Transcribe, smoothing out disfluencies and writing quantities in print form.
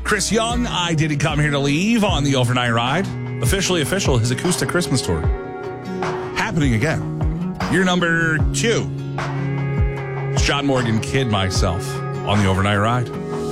Chris Young, I Didn't Come Here to Leave on the Overnight Ride. Officially official, his acoustic Christmas tour. Happening again. Year number 2. It's John Morgan, Kid Myself on the Overnight Ride.